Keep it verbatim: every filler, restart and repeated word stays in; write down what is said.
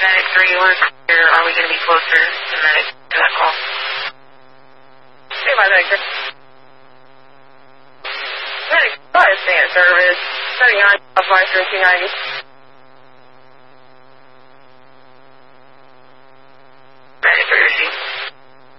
Medic three, we're clear. Are we going to be closer to Medic to that call? Hey, my Medic three. Medic five, stay in service. Setting on five through two ninety.